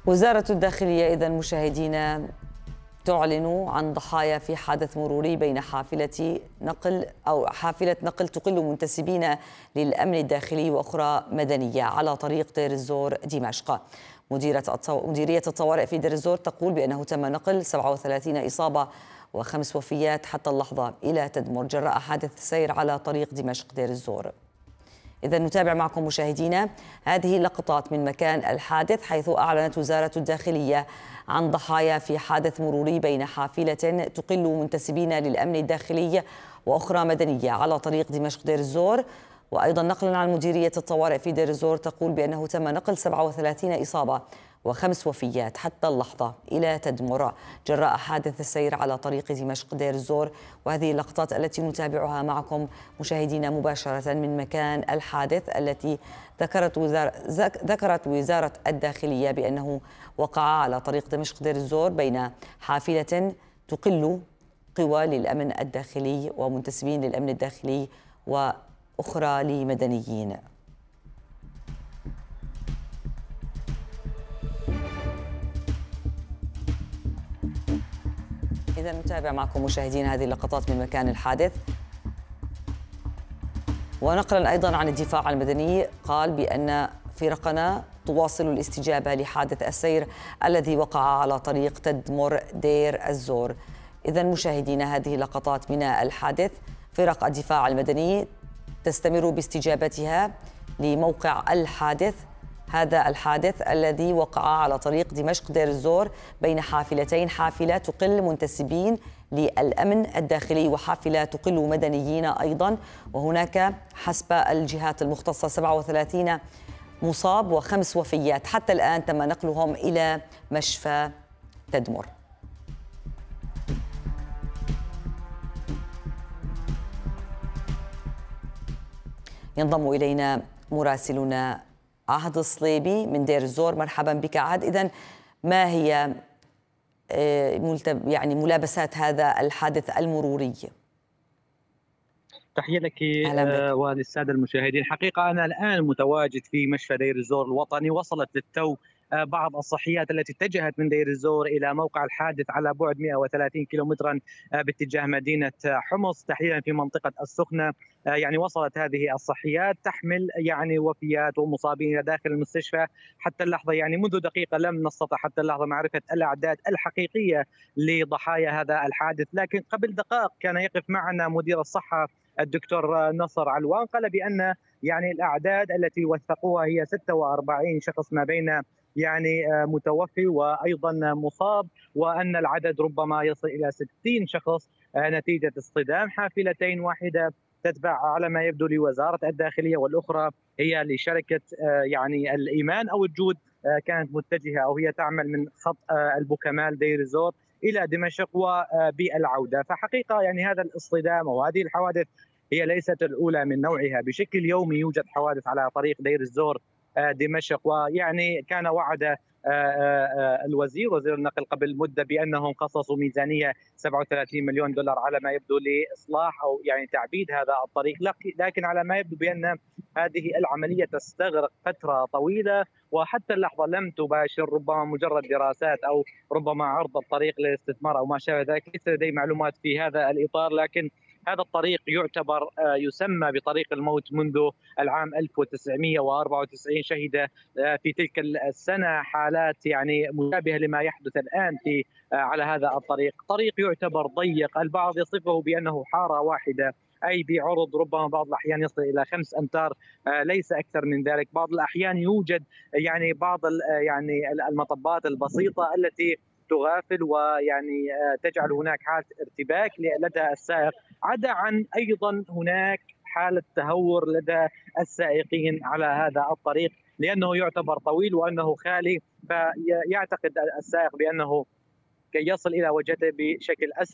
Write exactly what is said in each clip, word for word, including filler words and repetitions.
وزارة الداخلية إذن مشاهدينا تعلن عن ضحايا في حادث مروري بين حافلة نقل أو حافلة نقل تقل منتسبين للأمن الداخلي وأخرى مدنية على طريق دير الزور دمشق. مديرة مديرية الطوارئ في دير الزور تقول بأنه تم نقل سبعة وثلاثين إصابة وخمس وفيات حتى اللحظة إلى تدمر جراء حادث سير على طريق دمشق دير الزور. إذا نتابع معكم مشاهدينا هذه اللقطات من مكان الحادث، حيث أعلنت وزارة الداخلية عن ضحايا في حادث مروري بين حافلة تقل منتسبين للأمن الداخلي وأخرى مدنية على طريق دمشق دير الزور. وأيضا نقلا عن مديرية الطوارئ في دير الزور تقول بأنه تم نقل سبعة وثلاثين إصابة وخمس وفيات حتى اللحظة إلى تدمر جراء حادث السير على طريق دمشق دير الزور. وهذه اللقطات التي نتابعها معكم مشاهدينا مباشرة من مكان الحادث، التي ذكرت وزارة, ذكرت وزارة الداخلية بأنه وقع على طريق دمشق دير الزور بين حافلة تقل قوى للأمن الداخلي ومنتسبين للأمن الداخلي وأخرى لمدنيين. إذا نتابع معكم مشاهدين هذه اللقطات من مكان الحادث. ونقلا أيضا عن الدفاع المدني قال بأن فرقنا تواصل الاستجابة لحادث السير الذي وقع على طريق تدمر دير الزور. إذا مشاهدين هذه اللقطات من الحادث، فرق الدفاع المدني تستمر باستجابتها لموقع الحادث، هذا الحادث الذي وقع على طريق دمشق دير الزور بين حافلتين، حافلة تقل منتسبين للأمن الداخلي وحافلة تقل مدنيين أيضا. وهناك حسب الجهات المختصة سبعة وثلاثين مصاب وخمس وفيات حتى الآن تم نقلهم إلى مشفى تدمر. ينضم إلينا مراسلنا عهد الصليبي من دير الزور. مرحبا بك عهد. إذن ما هي يعني ملابسات هذا الحادث المروري؟ تحية لك وللسادة المشاهدين. حقيقة أنا الآن متواجد في مشفى دير الزور الوطني. وصلت للتو بعض الصحيات التي اتجهت من دير الزور إلى موقع الحادث على بعد مئة وثلاثين كيلومترا باتجاه مدينة حمص تحديدا في منطقة السخنة. يعني وصلت هذه الصحيات تحمل يعني وفيات ومصابين إلى داخل المستشفى. حتى اللحظة يعني منذ دقيقة لم نستطع حتى اللحظة معرفة الأعداد الحقيقية لضحايا هذا الحادث، لكن قبل دقائق كان يقف معنا مدير الصحة الدكتور نصر علوان، قال بأن يعني الأعداد التي وثقوها هي ستة وأربعين شخص ما بين يعني متوفي وأيضا مصاب، وأن العدد ربما يصل إلى ستين شخص نتيجة اصطدام حافلتين، واحدة تتبع على ما يبدو لوزارة الداخلية والأخرى هي لشركة يعني الإيمان أو الجود، كانت متجهة أو هي تعمل من خط البوكمال دير الزور إلى دمشق وبالعودة. فحقيقة يعني هذا الاصطدام وهذه الحوادث هي ليست الأولى من نوعها. بشكل يومي يوجد حوادث على طريق دير الزور دمشق، ويعني كان وعد الوزير وزير النقل قبل مدة بأنهم خصصوا ميزانية سبعة وثلاثين مليون دولار على ما يبدو لإصلاح أو يعني تعبيد هذا الطريق، لكن على ما يبدو بأن هذه العملية تستغرق فترة طويلة وحتى اللحظة لم تباشر، ربما مجرد دراسات أو ربما عرض الطريق للاستثمار أو ما شابه ذلك. ليس لدي معلومات في هذا الإطار، لكن هذا الطريق يعتبر يسمى بطريق الموت منذ العام ألف وتسعمئة وأربعة وتسعين. شهد في تلك السنة حالات يعني مشابهة لما يحدث الآن في على هذا الطريق. طريق يعتبر ضيق، البعض يصفه بأنه حارة واحدة، أي بعرض ربما بعض الأحيان يصل إلى خمس أمتار ليس أكثر من ذلك. بعض الأحيان يوجد يعني بعض يعني المطبات البسيطة التي تغافل ويعني تجعل هناك حالة ارتباك لدى السائق، عدا عن أيضا هناك حالة تهور لدى السائقين على هذا الطريق لأنه يعتبر طويل وأنه خالي، فيعتقد السائق بأنه كي يصل إلى وجهته بشكل أسرع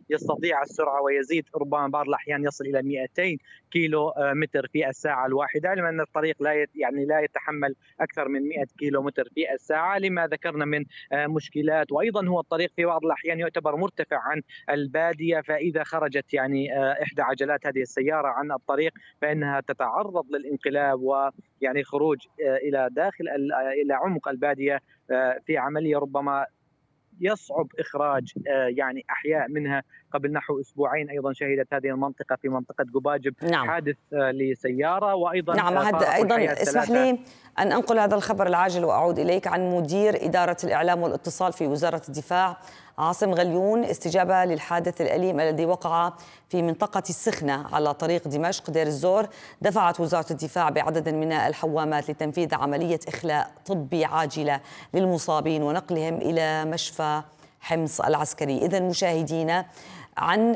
يستطيع السرعة ويزيد ربما بعض الأحيان يصل إلى مئتين كيلو متر في الساعة الواحدة، لما أن الطريق لا يعني لا يتحمل أكثر من مئة كيلو متر في الساعة لما ذكرنا من مشكلات. وأيضا هو الطريق في بعض الأحيان يعتبر مرتفع عن البادية، فإذا خرجت يعني إحدى عجلات هذه السيارة عن الطريق فإنها تتعرض للانقلاب ويعني خروج إلى داخل إلى عمق البادية في عملية ربما يصعب إخراج يعني أحياء منها. قبل نحو أسبوعين أيضا شهدت هذه المنطقة في منطقة قباجب نعم. حادث لسيارة، وأيضا نعم هذا أيضا اسمح لي أن أنقل هذا الخبر العاجل وأعود إليك عن مدير إدارة الإعلام والاتصال في وزارة الدفاع عاصم غليون استجابة للحادث الأليم الذي وقع في منطقة السخنة على طريق دمشق دير الزور. دفعت وزارة الدفاع بعدد من الحوامات لتنفيذ عملية إخلاء طبي عاجلة للمصابين ونقلهم إلى مشفى حمص العسكري. إذن مشاهدينا، عن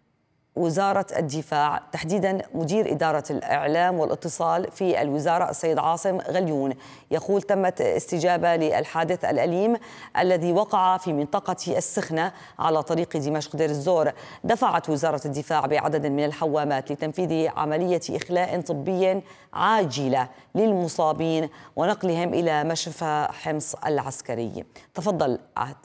وزارة الدفاع تحديدا مدير إدارة الإعلام والاتصال في الوزارة السيد عاصم غليون يقول تمت استجابة للحادث الأليم الذي وقع في منطقة السخنة على طريق دمشق دير الزور. دفعت وزارة الدفاع بعدد من الحوامات لتنفيذ عملية إخلاء طبي عاجلة للمصابين ونقلهم إلى مشفى حمص العسكري. تفضل عهد.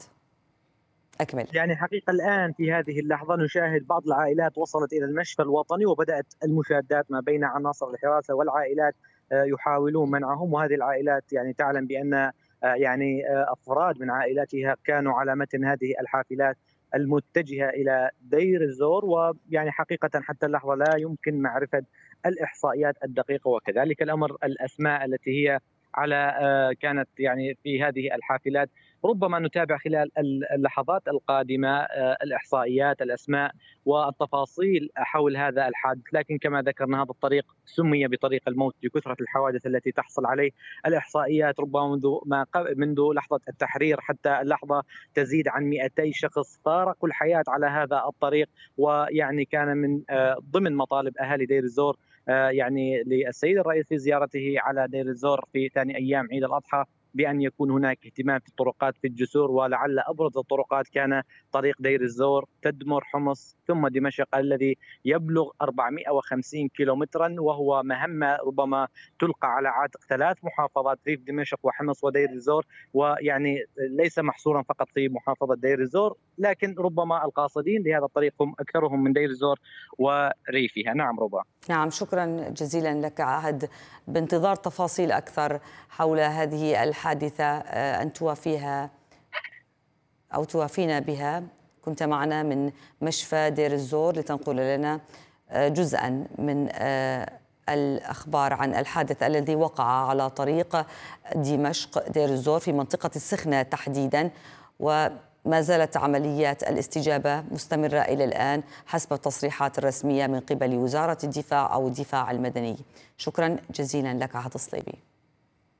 أكمل. يعني حقيقة الآن في هذه اللحظة نشاهد بعض العائلات وصلت إلى المشفى الوطني، وبدأت المشادات ما بين عناصر الحراسة والعائلات يحاولون منعهم. وهذه العائلات يعني تعلم بأن يعني أفراد من عائلاتها كانوا على متن هذه الحافلات المتجهة إلى دير الزور، ويعني حقيقة حتى اللحظة لا يمكن معرفة الإحصائيات الدقيقة، وكذلك الأمر الأسماء التي هي على كانت يعني في هذه الحافلات. ربما نتابع خلال اللحظات القادمة الإحصائيات الأسماء والتفاصيل حول هذا الحادث، لكن كما ذكرنا هذا الطريق سمي بطريق الموت لكثرة الحوادث التي تحصل عليه. الإحصائيات ربما منذ ما منذ لحظة التحرير حتى اللحظة تزيد عن مئتي شخص فارقوا الحياة على هذا الطريق. ويعني كان من ضمن مطالب أهالي دير الزور يعني للسيد الرئيس في زيارته على دير الزور في ثاني أيام عيد الأضحى بأن يكون هناك اهتمام في الطرقات في الجسور، ولعل أبرز الطرقات كان طريق دير الزور تدمر حمص ثم دمشق الذي يبلغ أربعمئة وخمسين كيلومترا، وهو مهمة ربما تلقى على عاتق ثلاث محافظات ريف دمشق وحمص ودير الزور، ويعني ليس محصورا فقط في محافظة دير الزور، لكن ربما القاصدين لهذا الطريق هم أكثرهم من دير الزور وريفها. نعم ربما. نعم شكرا جزيلا لك عهد، بانتظار تفاصيل أكثر حول هذه الحادثة أن توافيها أو توافينا بها. كنت معنا من مشفى دير الزور لتنقل لنا جزءا من الأخبار عن الحادث الذي وقع على طريق دمشق دير الزور في منطقة السخنة تحديدا، وما زالت عمليات الاستجابة مستمرة إلى الآن حسب التصريحات الرسمية من قبل وزارة الدفاع أو الدفاع المدني. شكرا جزيلا لك عهد الصليبي.